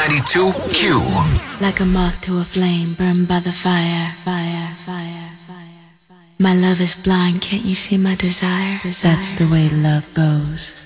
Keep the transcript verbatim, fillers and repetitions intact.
ninety-two Q. Like a moth to a flame, burned by the fire, fire, fire, fire, fire. My love is blind, can't you see my desire? That's the way love goes.